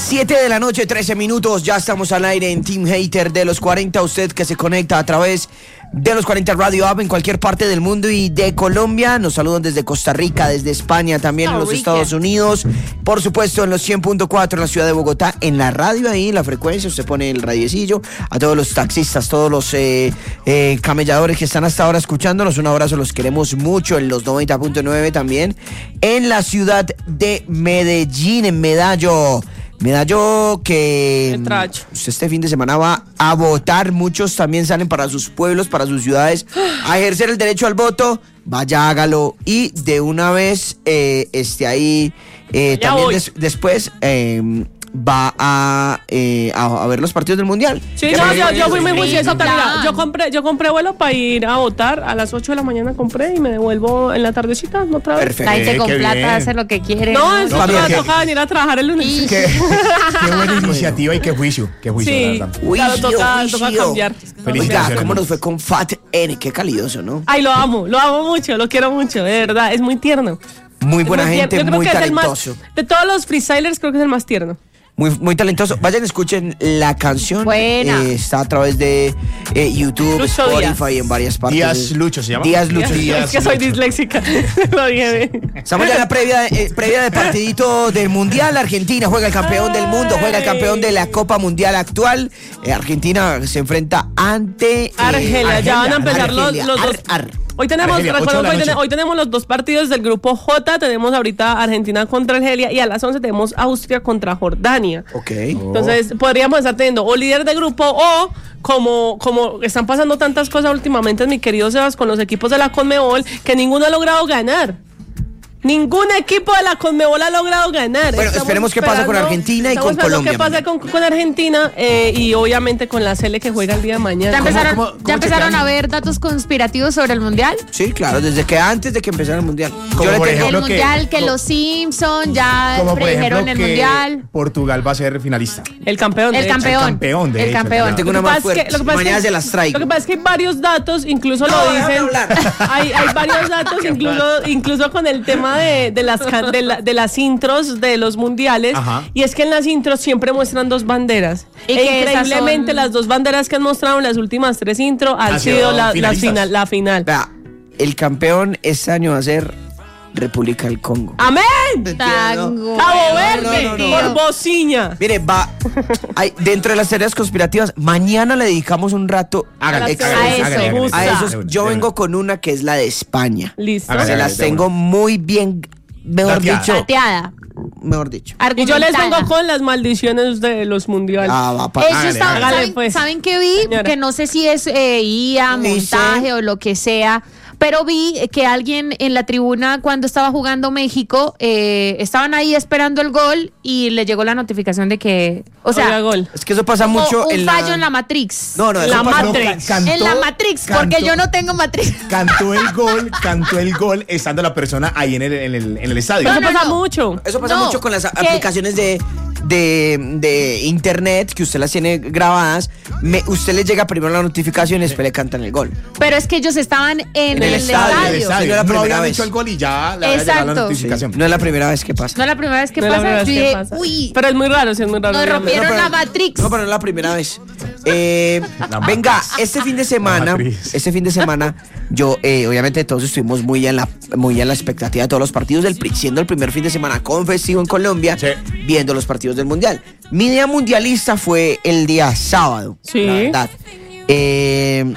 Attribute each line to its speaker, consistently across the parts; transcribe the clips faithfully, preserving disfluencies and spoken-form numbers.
Speaker 1: siete de la noche, trece minutos, ya estamos al aire en Team Hater de los cuarenta, usted que se conecta a través de los cuarenta Radio App en cualquier parte del mundo y de Colombia. Nos saludan desde Costa Rica, desde España, también en los Estados Unidos, por supuesto en los cien punto cuatro en la ciudad de Bogotá, en la radio ahí, en la frecuencia, usted pone el radiecillo, a todos los taxistas, todos los eh, eh, camelladores que están hasta ahora escuchándonos, un abrazo, los queremos mucho, en los noventa punto nueve también, en la ciudad de Medellín, en Medallo. Medallo que usted este fin de semana va a votar, muchos también salen para sus pueblos, para sus ciudades a ejercer el derecho al voto, vaya hágalo y de una vez eh, esté ahí, eh, también des, después eh, va a, eh, a, a ver los partidos del Mundial.
Speaker 2: Sí, no, yo, yo fui muy juiciosa, mira, yo compré, yo compré vuelo para ir a votar, a las ocho de la mañana compré y me devuelvo en la tardecita, no otra vez.
Speaker 3: Perfecto. La gente con plata bien. Hace lo que quiere.
Speaker 2: No, eso no, me toca venir a trabajar el lunes.
Speaker 4: Qué, qué buena iniciativa y qué juicio, qué juicio,
Speaker 2: sí,
Speaker 4: la verdad.
Speaker 2: Claro, toca, toca cambiar.
Speaker 1: Oiga, ¿cómo nos fue con Fat N? Qué calidoso, ¿no?
Speaker 2: Ay, lo amo, lo amo mucho, lo quiero mucho, de verdad, es muy tierno.
Speaker 1: Muy buena
Speaker 2: muy
Speaker 1: gente, muy talentoso.
Speaker 2: Más, de todos los freestylers creo que es el más tierno.
Speaker 1: Muy, muy talentoso. Vayan, escuchen la canción.
Speaker 3: Buena.
Speaker 1: Eh, está a través de eh, YouTube,
Speaker 2: Lucho
Speaker 1: Spotify,
Speaker 2: Díaz.
Speaker 1: en varias partes.
Speaker 4: Díaz Lucho se llama.
Speaker 1: Díaz Lucho.
Speaker 2: Díaz,
Speaker 1: Díaz
Speaker 2: es que
Speaker 1: Lucho.
Speaker 2: soy disléxica. Lo dije.
Speaker 1: Estamos ya en la previa, eh, previa de partidito del Mundial. Argentina juega el campeón del mundo, juega el campeón de la Copa Mundial actual. Eh, Argentina se enfrenta ante eh,
Speaker 2: Argelia.
Speaker 1: Argelia.
Speaker 2: Ya van a empezar los,
Speaker 1: Argelia.
Speaker 2: los dos.
Speaker 1: Ar, ar.
Speaker 2: Hoy tenemos,
Speaker 4: Argelia,
Speaker 2: recuerdo,
Speaker 4: ocho de la
Speaker 2: hoy, ten,
Speaker 4: noche.
Speaker 2: hoy tenemos los dos partidos del grupo J. Tenemos ahorita Argentina contra Argelia y a las once tenemos Austria contra Jordania.
Speaker 1: Ok.
Speaker 2: Entonces podríamos estar teniendo o líder de grupo o como, como están pasando tantas cosas últimamente, mi querido Sebas, con los equipos de la Conmebol, que ninguno ha logrado ganar. Ningún equipo de la Conmebol ha logrado ganar.
Speaker 1: Bueno,
Speaker 2: Estamos
Speaker 1: esperemos qué pasa con Argentina y con Colombia.
Speaker 2: qué pasa con, con Argentina eh, y obviamente con la Sele que juega el día de mañana.
Speaker 3: ¿Ya empezaron,
Speaker 4: ¿Cómo- cómo-
Speaker 3: ¿ya
Speaker 4: cómo
Speaker 3: empezaron
Speaker 4: chequean?
Speaker 3: a ver datos conspirativos sobre el Mundial?
Speaker 1: Sí, claro, desde que antes de que empezara el Mundial.
Speaker 4: Como
Speaker 1: Yo le
Speaker 4: por
Speaker 1: tengo-
Speaker 4: ejemplo,
Speaker 3: El
Speaker 4: que-
Speaker 3: Mundial, que
Speaker 4: como-
Speaker 3: los Simpson ya
Speaker 4: Como por
Speaker 3: predijeron
Speaker 4: ejemplo
Speaker 3: el
Speaker 4: que
Speaker 3: Mundial.
Speaker 4: Portugal va a ser finalista.
Speaker 2: El campeón. de
Speaker 3: El
Speaker 2: hecho.
Speaker 3: campeón.
Speaker 4: El campeón, de
Speaker 3: El
Speaker 4: hecho,
Speaker 3: campeón.
Speaker 4: el
Speaker 1: Tengo
Speaker 2: Lo
Speaker 1: una
Speaker 2: que
Speaker 1: más
Speaker 2: pasa es que-
Speaker 1: fuerte.
Speaker 2: lo que pasa es
Speaker 1: Mañana
Speaker 2: que-
Speaker 1: se las traigo.
Speaker 2: Lo que pasa es que hay varios datos, incluso
Speaker 1: No,
Speaker 2: lo
Speaker 1: déjame
Speaker 2: dicen.
Speaker 1: hablar.
Speaker 2: Hay, hay varios datos, incluso, incluso con el tema de, de, las, can- de, la- de las intros de los mundiales.
Speaker 4: Ajá.
Speaker 2: Y es que en las intros siempre muestran dos banderas.
Speaker 3: Y
Speaker 2: E
Speaker 3: que esas
Speaker 2: increíblemente
Speaker 3: son-
Speaker 2: las dos banderas que han mostrado en las últimas tres intros han
Speaker 4: Han
Speaker 2: sido
Speaker 4: sido
Speaker 2: la, la,
Speaker 4: finalistas.
Speaker 2: final, la final.
Speaker 1: Vea, el campeón este año va a ser República del Congo.
Speaker 2: ¡Amén!
Speaker 3: Tango.
Speaker 2: ¡Cabo
Speaker 1: no,
Speaker 2: Verde!
Speaker 1: no, no,
Speaker 2: Por
Speaker 1: no.
Speaker 2: bociña.
Speaker 1: Mire, va, hay, dentro de las teorías conspirativas, mañana le dedicamos un rato
Speaker 4: Hágale,
Speaker 1: extra-
Speaker 2: hágale,
Speaker 3: a eso.
Speaker 4: hágale, hágale.
Speaker 2: gusta.
Speaker 1: a esos.
Speaker 4: De una,
Speaker 1: Yo
Speaker 4: de
Speaker 1: vengo
Speaker 4: una.
Speaker 1: con una que es la de España.
Speaker 2: Listo.
Speaker 4: Hágale,
Speaker 1: Se
Speaker 4: hágale.
Speaker 1: las
Speaker 4: de
Speaker 1: tengo
Speaker 4: una.
Speaker 1: muy bien, mejor
Speaker 4: Plateada.
Speaker 1: dicho,
Speaker 3: Plateada.
Speaker 1: mejor dicho.
Speaker 2: Y yo les
Speaker 3: Argumentada.
Speaker 2: vengo con las maldiciones de los mundiales.
Speaker 1: Ah, va pa-
Speaker 3: Eso
Speaker 4: Hágale,
Speaker 3: está-
Speaker 4: hágale.
Speaker 3: ¿saben,
Speaker 2: Hágale, pues.
Speaker 3: ¿saben qué vi?
Speaker 2: Señora.
Speaker 3: Que no sé si es eh, I A,
Speaker 1: Dice-
Speaker 3: montaje o lo que sea, pero vi que alguien en la tribuna cuando estaba jugando México, eh, estaban ahí esperando el gol y le llegó la notificación de que, o sea,
Speaker 2: Oiga, gol.
Speaker 1: Es que eso pasa
Speaker 3: como
Speaker 1: mucho
Speaker 3: un
Speaker 1: en
Speaker 3: fallo
Speaker 1: la...
Speaker 3: en la Matrix.
Speaker 1: No, no, eso
Speaker 2: La
Speaker 1: pasa-
Speaker 2: Matrix.
Speaker 4: Cantó-
Speaker 3: en la Matrix, porque
Speaker 4: cantó-
Speaker 3: yo no tengo Matrix.
Speaker 4: Cantó el gol, cantó el gol estando la persona ahí en el, en el, en el estadio.
Speaker 2: Eso
Speaker 3: no,
Speaker 2: pasa
Speaker 3: no.
Speaker 2: mucho.
Speaker 1: Eso pasa
Speaker 3: No,
Speaker 1: mucho con las a-
Speaker 3: que-
Speaker 1: aplicaciones de, de, de internet, que usted las tiene grabadas. Me, usted le llega primero la notificación y después le cantan el gol.
Speaker 3: Pero es que ellos estaban en,
Speaker 1: En el
Speaker 3: el,
Speaker 1: estadio,
Speaker 3: estadio.
Speaker 1: en el estadio.
Speaker 4: No,
Speaker 1: No era la primera
Speaker 4: habían
Speaker 1: vez.
Speaker 4: hecho el gol y ya le había llegado la
Speaker 3: Exacto.
Speaker 4: notificación.
Speaker 1: No es la primera vez que pasa.
Speaker 3: No es la primera vez que
Speaker 2: No es la
Speaker 3: pasa.
Speaker 2: primera vez
Speaker 3: Yo
Speaker 2: que
Speaker 3: dije,
Speaker 2: pasa.
Speaker 3: uy,
Speaker 2: Pero es muy raro, sí, es muy raro.
Speaker 3: nos
Speaker 2: dígame.
Speaker 3: rompieron
Speaker 1: pero-
Speaker 3: la Matrix.
Speaker 1: No, pero no es la primera vez. Eh, venga, este fin de semana,
Speaker 4: Matriz.
Speaker 1: este fin de semana, yo, eh, obviamente todos estuvimos muy en la, muy en la expectativa de todos los partidos del P R I, siendo el primer fin de semana con festivo en Colombia,
Speaker 4: Sí.
Speaker 1: viendo los partidos del Mundial. Mi día mundialista fue el día sábado,
Speaker 2: Sí.
Speaker 1: la verdad. Eh,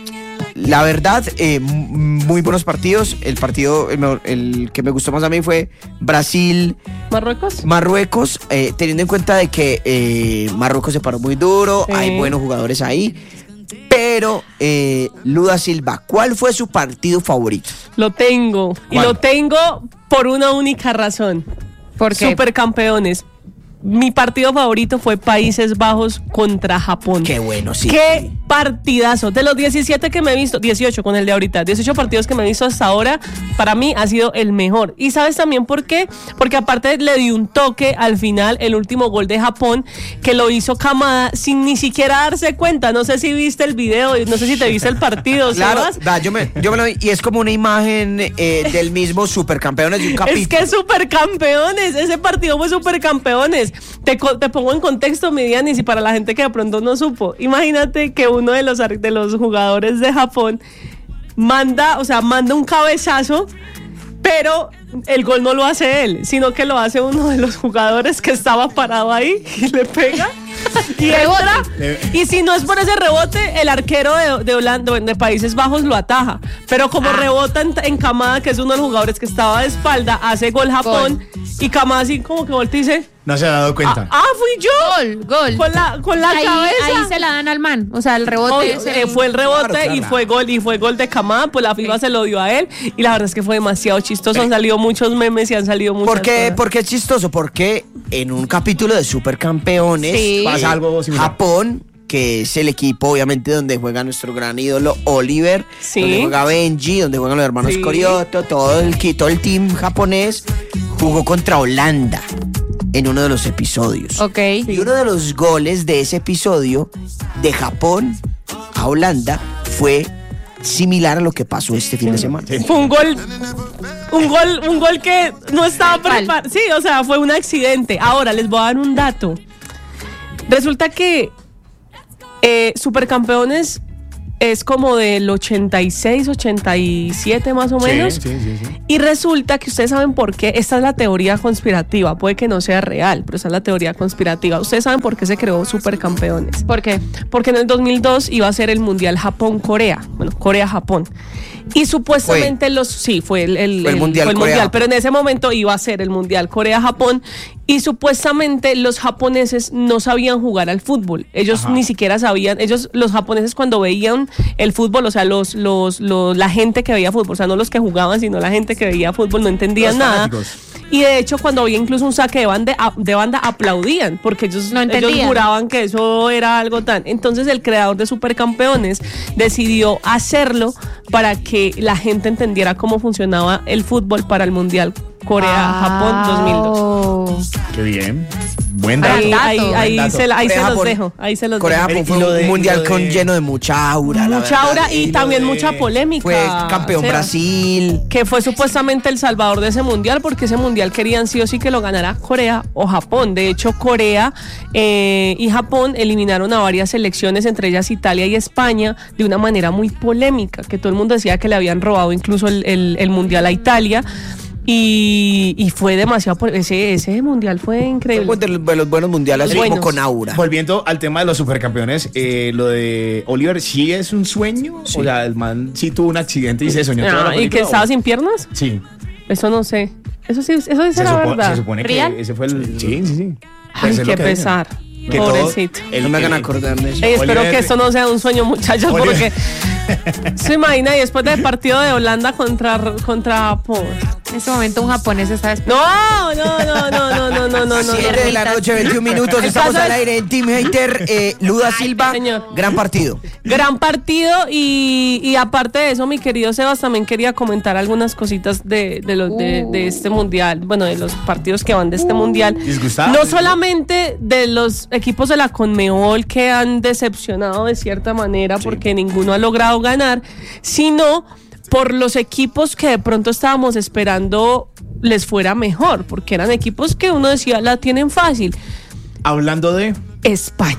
Speaker 1: la verdad, eh, m- muy buenos partidos. El partido, el, mejor- el que me gustó más a mí fue Brasil.
Speaker 2: ¿Marruecos?
Speaker 1: Marruecos, eh, teniendo en cuenta de que eh, Marruecos se paró muy duro,
Speaker 2: Sí.
Speaker 1: hay buenos jugadores ahí, pero eh, Luda Silva, ¿cuál fue su partido favorito?
Speaker 2: Lo tengo. Y
Speaker 4: ¿Cuál?
Speaker 2: lo tengo por una única razón.
Speaker 3: ¿Por qué?
Speaker 2: Supercampeones. Mi partido favorito fue Países Bajos contra Japón.
Speaker 1: Qué bueno, sí.
Speaker 2: Qué partidazo. De los diecisiete que me he visto, dieciocho con el de ahorita, dieciocho partidos que me he visto hasta ahora, para mí ha sido el mejor. ¿Y sabes también por qué? Porque aparte le di un toque al final, el último gol de Japón, que lo hizo Kamada sin ni siquiera darse cuenta. No sé si viste el video, no sé si te viste el partido,
Speaker 1: Claro,
Speaker 2: Sebas.
Speaker 1: da, yo, me, yo me lo vi y es como una imagen eh, del mismo Supercampeones de un capítulo.
Speaker 2: Es que Supercampeones, ese partido fue Supercampeones. te, te pongo en contexto, mi Dianis, y para la gente que de pronto no supo, imagínate que uno de los, de los jugadores de Japón manda, o sea, manda un cabezazo, pero el gol no lo hace él, sino que lo hace uno de los jugadores que estaba parado ahí y le pega y entra. Y si no es por ese rebote, el arquero de, de Holanda, de Países Bajos, lo ataja. Pero como ah. rebota en, en Kamada, que es uno de los jugadores que estaba de espalda, hace gol Japón. Gol. Y Kamada así como que voltea y dice...
Speaker 4: No se ha dado cuenta.
Speaker 2: Ah, ah, fui yo.
Speaker 3: Gol, gol.
Speaker 2: Con la, con la
Speaker 3: ahí,
Speaker 2: cabeza.
Speaker 3: Ahí se la dan al man. O sea, el rebote.
Speaker 2: Oh,
Speaker 3: es el...
Speaker 2: eh, fue el rebote
Speaker 4: claro, claro.
Speaker 2: y fue gol y fue gol de Kamada. Pues la FIFA sí. se lo dio a él. Y la verdad es que fue demasiado chistoso. Han salido muchos memes y han salido muchas
Speaker 1: ¿Por qué,
Speaker 2: cosas.
Speaker 1: ¿Por qué es chistoso? Porque en un capítulo de Supercampeones
Speaker 3: sí.
Speaker 4: pasa algo similar.
Speaker 1: Japón, que es el equipo obviamente donde juega nuestro gran ídolo Oliver,
Speaker 2: sí.
Speaker 1: donde juega Benji, donde juegan los hermanos
Speaker 2: sí.
Speaker 1: Corioto, todo el, todo el team japonés, jugó contra Holanda en uno de los episodios.
Speaker 3: Ok.
Speaker 1: Y uno de los goles de ese episodio de Japón a Holanda fue similar a lo que pasó este fin de semana.
Speaker 2: Sí. Fue un gol, un gol, un gol que no estaba preparado. Sí, o sea, fue un accidente. Ahora les voy a dar un dato. Resulta que eh, Supercampeones es como del ochenta y seis, ochenta y siete más o menos.
Speaker 4: Sí, sí, sí, sí.
Speaker 2: Y resulta que ustedes saben por qué. Esta es la teoría conspirativa. Puede que no sea real, pero esa es la teoría conspirativa. Ustedes saben por qué se creó Supercampeones.
Speaker 3: ¿Por qué?
Speaker 2: Porque en el dos mil dos iba a ser el Mundial Japón-Corea. Bueno, Corea-Japón. Y supuestamente
Speaker 1: fue.
Speaker 2: los... Sí, fue el, el,
Speaker 1: fue el Mundial,
Speaker 2: fue el
Speaker 1: Corea.
Speaker 2: mundial pero en ese momento iba a ser el Mundial Corea-Japón. Y supuestamente los japoneses no sabían jugar al fútbol. Ellos Ajá. ni siquiera sabían... Ellos, los japoneses, cuando veían el fútbol, o sea, los, los, los, la gente que veía fútbol, o sea, no los que jugaban, sino la gente que veía fútbol, no entendían los nada. Fanáticos. Y de hecho, cuando había incluso un saque de banda, de banda aplaudían, porque ellos, no ellos juraban que eso era algo tan... Entonces el creador de Supercampeones decidió hacerlo para que la gente entendiera cómo funcionaba el fútbol para el Mundial Corea-Japón dos mil dos.
Speaker 4: Qué bien. Buen dato.
Speaker 2: Ahí, ahí,
Speaker 4: Buen
Speaker 2: ahí,
Speaker 4: dato.
Speaker 2: se, ahí se los
Speaker 1: Japón,
Speaker 2: dejo. Ahí se los
Speaker 1: Corea
Speaker 2: dejo.
Speaker 1: Japón fue
Speaker 4: de,
Speaker 1: un mundial
Speaker 4: de,
Speaker 1: con lleno de mucha aura.
Speaker 2: Mucha aura y,
Speaker 4: y
Speaker 2: también
Speaker 4: de,
Speaker 2: mucha polémica.
Speaker 1: Fue campeón
Speaker 2: o sea,
Speaker 1: Brasil.
Speaker 2: Que fue supuestamente el salvador de ese mundial, porque ese mundial querían sí o sí que lo ganara Corea o Japón. De hecho, Corea eh, y Japón eliminaron a varias selecciones, entre ellas Italia y España, de una manera muy polémica, que todo el mundo decía que le habían robado incluso el, el, el mundial a Italia. Y, y fue demasiado. Ese, ese mundial fue increíble.
Speaker 1: Fue de los, de los buenos mundiales, así como con aura.
Speaker 4: Volviendo al tema de los supercampeones, eh, lo de Oliver, ¿sí es un sueño? Sí. O sea, el man sí tuvo un accidente y se soñó
Speaker 2: ah,
Speaker 4: toda la película.
Speaker 2: ¿Y que estaba sin piernas?
Speaker 4: Sí.
Speaker 2: Eso no sé. Eso sí, eso sí es la
Speaker 4: supo,
Speaker 2: verdad.
Speaker 4: Se supone
Speaker 3: ¿Real?
Speaker 4: que ese fue el. Sí, sí, sí.
Speaker 2: Ay,
Speaker 4: pues
Speaker 2: qué pesar.
Speaker 4: Que
Speaker 2: pobrecito.
Speaker 4: El,
Speaker 1: no me hagan acordar de eso.
Speaker 2: Ey, espero
Speaker 4: Oliver,
Speaker 2: que esto no sea un sueño, muchachos,
Speaker 4: Oliver.
Speaker 2: porque se imagina y después del partido de Holanda contra contra Japón.
Speaker 3: En ese momento un japonés está despierto.
Speaker 2: No, no, no, no, no, no, no, no, no.
Speaker 1: siete de la noche, veintiún minutos. Estamos al aire en Team Hater. Eh, Luda Silva,
Speaker 2: señor.
Speaker 1: Gran partido.
Speaker 2: Gran partido y, y aparte de eso, mi querido Sebas, también quería comentar algunas cositas de, de, los, de, de este mundial, bueno, de los partidos que van de este mundial.
Speaker 4: Disgustado.
Speaker 2: No solamente de los equipos de la Conmebol que han decepcionado de cierta manera, sí, porque ninguno ha logrado ganar, sino por los equipos que de pronto estábamos esperando les fuera mejor, porque eran equipos que uno decía la tienen fácil.
Speaker 4: Hablando de
Speaker 2: España.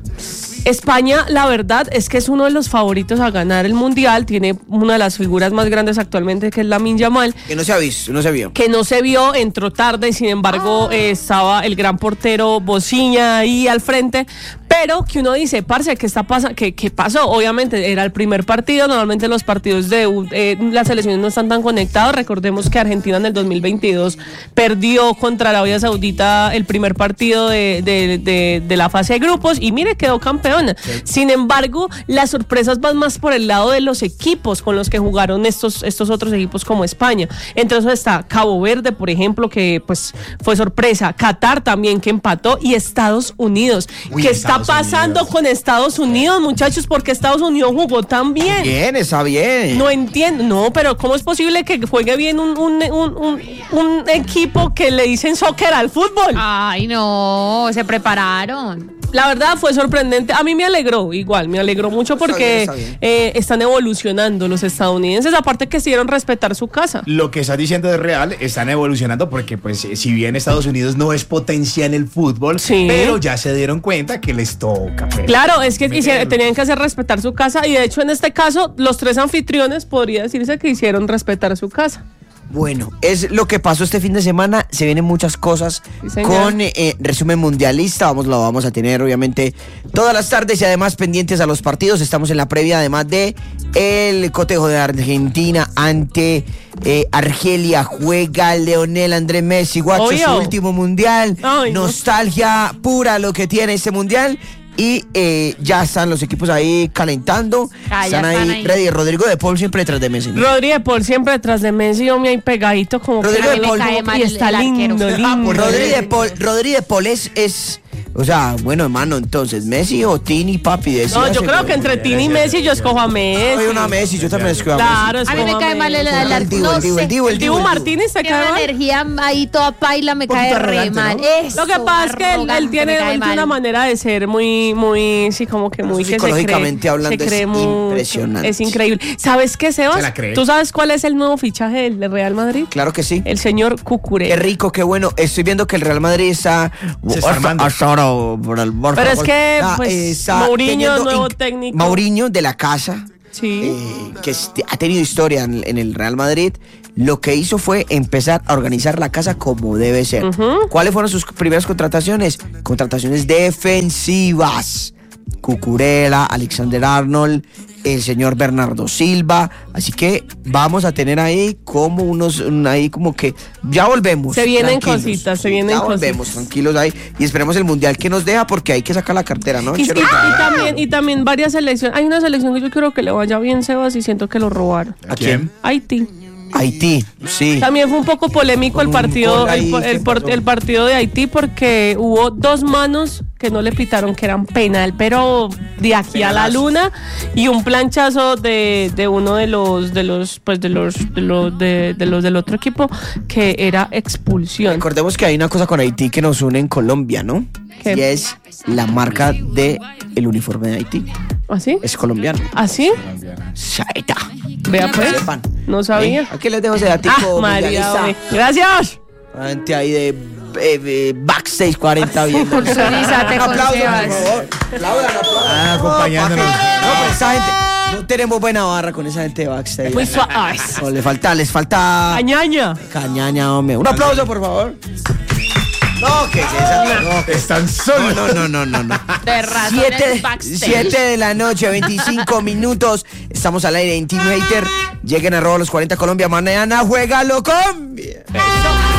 Speaker 2: España, la verdad es que es uno de los favoritos a ganar el mundial. Tiene una de las figuras más grandes actualmente, que es Lamine Yamal.
Speaker 1: Que no se ha visto, no se vio.
Speaker 2: Que no se vio, entró tarde, sin embargo, eh, estaba el gran portero Bociña ahí al frente. Pero que uno dice, parce, ¿qué está pasando? ¿Qué, ¿Qué pasó? Obviamente era el primer partido. Normalmente los partidos de eh, las selecciones no están tan conectados. Recordemos que Argentina en el dos mil veintidós perdió contra Arabia Saudita el primer partido de, de, de, de la fase de grupos y mire, quedó campeón. Sí. Sin embargo, las sorpresas van más por el lado de los equipos con los que jugaron estos, estos otros equipos como España. Entre esos está Cabo Verde, por ejemplo, que pues fue sorpresa. Qatar también, que empató, y Estados Unidos. Uy, ¿qué está pasando Unidos. con Estados Unidos, muchachos? Porque Estados Unidos jugó tan bien.
Speaker 1: Bien, está bien.
Speaker 2: No entiendo, no, pero ¿cómo es posible que juegue bien un, un, un, un, un equipo que le dicen soccer al fútbol?
Speaker 3: Ay, no, se prepararon.
Speaker 2: La verdad fue sorprendente. A mí me alegró, igual, me alegró mucho porque
Speaker 1: Está bien, está bien.
Speaker 2: Eh, están evolucionando los estadounidenses, aparte que hicieron respetar su casa.
Speaker 4: Lo que estás diciendo es real, están evolucionando porque pues si bien Estados Unidos no es potencia en el fútbol,
Speaker 2: Sí.
Speaker 4: pero ya se dieron cuenta que les toca. Pues,
Speaker 2: Claro, es que
Speaker 4: meterlo.
Speaker 2: hicieron- tenían que hacer respetar su casa y de hecho en este caso los tres anfitriones podría decirse que hicieron respetar su casa.
Speaker 1: Bueno, es lo que pasó este fin de semana. Se vienen muchas cosas
Speaker 2: Sí, señor.
Speaker 1: con eh, resumen mundialista. Vamos, lo vamos a tener obviamente todas las tardes y además pendientes a los partidos. Estamos en la previa además de el cotejo de Argentina ante eh, Argelia. Juega Leonel Andrés Messi, guacho,
Speaker 2: Obvio.
Speaker 1: su último mundial.
Speaker 2: Ay, no.
Speaker 1: Nostalgia pura lo que tiene este mundial. Y eh, ya están los equipos ahí calentando.
Speaker 3: Ah, ya
Speaker 1: están, ahí,
Speaker 3: están ahí.
Speaker 1: ready. Rodrigo de Paul siempre detrás de Messi, ¿no?
Speaker 2: Rodri de Paul siempre detrás de Messi, hombre, ahí pegadito como que
Speaker 1: Rodrigo
Speaker 3: de Paul
Speaker 2: como-
Speaker 3: me cae mal
Speaker 2: y
Speaker 3: el-
Speaker 2: está
Speaker 3: el
Speaker 2: lindo,
Speaker 3: arquero.
Speaker 2: lindo.
Speaker 4: Ah, por
Speaker 1: Rodri de Paul, Rodri de Paul es, es, o sea, bueno, hermano, entonces, Messi o Tini, papi,
Speaker 2: No,
Speaker 1: decídase,
Speaker 2: yo creo
Speaker 1: güey.
Speaker 2: que entre Tini y Messi yo escojo a Messi.
Speaker 1: Soy una Messi, yo también escojo a
Speaker 2: Claro,
Speaker 1: Messi.
Speaker 3: A mí me
Speaker 2: escojo
Speaker 3: cae mal el,
Speaker 2: Messi.
Speaker 3: el,
Speaker 1: El Divo,
Speaker 3: no
Speaker 1: el Divo,
Speaker 3: sé.
Speaker 1: el Divo,
Speaker 2: El Dibu Martínez te
Speaker 3: Tiene
Speaker 2: cae
Speaker 3: una
Speaker 2: mal.
Speaker 3: energía ahí toda paila, me
Speaker 1: Un poquito
Speaker 3: cae re
Speaker 1: arrogante,
Speaker 3: mal.
Speaker 1: ¿no?
Speaker 3: Eso,
Speaker 2: Lo que pasa es que él, él
Speaker 3: arrogante,
Speaker 2: tiene,
Speaker 3: me cae
Speaker 2: él tiene una
Speaker 3: mal.
Speaker 2: manera de ser muy, muy, sí, como que muy que se cree.
Speaker 1: Psicológicamente hablando,
Speaker 2: se cree
Speaker 1: es
Speaker 2: mucho.
Speaker 1: impresionante.
Speaker 2: Es increíble. ¿Sabes qué, Sebas?
Speaker 4: Se la cree.
Speaker 2: ¿Tú sabes cuál es el nuevo fichaje del de Real Madrid?
Speaker 1: Claro que sí.
Speaker 2: El señor Cucurella.
Speaker 1: Qué rico, qué bueno. Estoy viendo que el Real Madrid está...
Speaker 4: Se está armando.
Speaker 1: hasta ahora, por el- por
Speaker 2: Pero es
Speaker 1: favor.
Speaker 2: que,
Speaker 1: Ah,
Speaker 2: pues,
Speaker 1: está
Speaker 2: Mourinho,
Speaker 1: teniendo
Speaker 2: nuevo
Speaker 1: inc-
Speaker 2: técnico.
Speaker 1: Mourinho de la casa.
Speaker 2: Sí.
Speaker 1: eh, que este- ha tenido historia en, en el Real Madrid, lo que hizo fue empezar a organizar la casa como debe ser.
Speaker 2: Ujú.
Speaker 1: ¿Cuáles fueron sus primeras contrataciones? Contrataciones defensivas. Cucurella, Alexander Arnold, el señor Bernardo Silva. Así que vamos a tener ahí como unos, un- ahí como que ya volvemos.
Speaker 2: Se vienen
Speaker 1: tranquilos.
Speaker 2: cositas, se
Speaker 1: Sí,
Speaker 2: vienen
Speaker 1: ya volvemos,
Speaker 2: cositas.
Speaker 1: tranquilos ahí. Y esperemos el mundial que nos deja porque hay que sacar la cartera, ¿no?
Speaker 2: Y, y-
Speaker 1: Chero?
Speaker 2: y también, y también varias selecciones. Hay una selección que yo quiero que le vaya bien, Sebas, y siento que lo robaron.
Speaker 1: ¿A quién?
Speaker 2: Haití.
Speaker 1: Haití, sí.
Speaker 2: También fue un poco polémico
Speaker 1: Con
Speaker 2: el
Speaker 1: un
Speaker 2: partido,
Speaker 1: gol ahí,
Speaker 2: el, por-
Speaker 1: ¿qué
Speaker 2: el por-
Speaker 1: pasó?
Speaker 2: el partido de Haití porque hubo dos manos que no le pitaron que eran penal, pero de aquí a la luna, y un planchazo de, de uno de los de los pues de los de los de, de los del otro equipo que era expulsión.
Speaker 1: Recordemos que hay una cosa con Haití que nos une en Colombia, ¿no?
Speaker 2: ¿Qué?
Speaker 1: Y es la marca de el uniforme de Haití.
Speaker 2: ¿Así?
Speaker 1: Es colombiano.
Speaker 2: ¿Así?
Speaker 1: Saeta.
Speaker 2: Vea
Speaker 1: Que
Speaker 2: pues.
Speaker 1: sepan.
Speaker 2: No sabía.
Speaker 1: ¿Eh? Aquí les dejo ese datico
Speaker 2: Ah, María.
Speaker 1: mundialista.
Speaker 2: hombre. Gracias.
Speaker 1: Gente ahí de eh, eh, Backstage cuarenta viendo.
Speaker 3: Solízate con
Speaker 1: Aplausos,
Speaker 3: Sebas.
Speaker 1: por favor. Aplaudan, aplaudan.
Speaker 4: Ah, acompañándonos.
Speaker 1: No, pero esa gente, no tenemos buena barra con esa gente de Backstage.
Speaker 2: Muy suave.
Speaker 1: No, le falta, les falta
Speaker 2: Añaña.
Speaker 1: cañaña, hombre. Un aplauso, por favor. No, que es esa. No, que
Speaker 4: Están solos.
Speaker 1: No, no, no, no, no.
Speaker 3: De razones
Speaker 1: Siete,
Speaker 3: backstage.
Speaker 1: siete de la noche, veinticinco minutos. Estamos al aire en Team Hater. Lleguen a Robo los cuarenta Colombia. Mañana juega Colombia.
Speaker 2: Eso.